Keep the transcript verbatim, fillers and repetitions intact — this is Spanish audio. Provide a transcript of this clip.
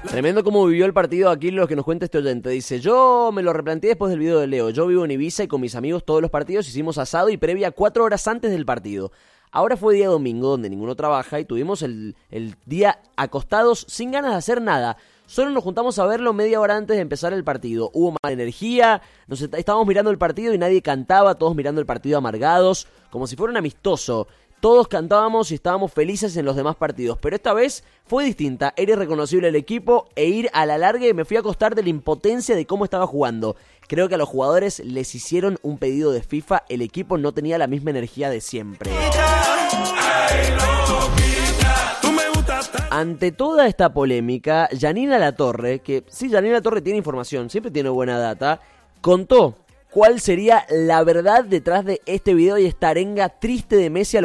Tremendo cómo vivió el partido aquí, los que nos cuenta este oyente. Dice, yo me lo replanteé después del video de Leo. Yo vivo en Ibiza y con mis amigos todos los partidos hicimos asado y previa cuatro horas antes del partido. Ahora fue día domingo donde ninguno trabaja y tuvimos el, el día acostados sin ganas de hacer nada. Solo nos juntamos a verlo media hora antes de empezar el partido. Hubo mala energía, nos est- estábamos mirando el partido y nadie cantaba, todos mirando el partido amargados, como si fuera un amistoso. Todos cantábamos y estábamos felices en los demás partidos, pero esta vez fue distinta. Era irreconocible el equipo e ir a la larga y me fui a acostar de la impotencia de cómo estaba jugando. Creo que a los jugadores les hicieron un pedido de FIFA, el equipo no tenía la misma energía de siempre. Ante toda esta polémica, Yanina Latorre, que sí, Yanina Latorre tiene información, siempre tiene buena data, contó cuál sería la verdad detrás de este video y esta arenga triste de Messi a los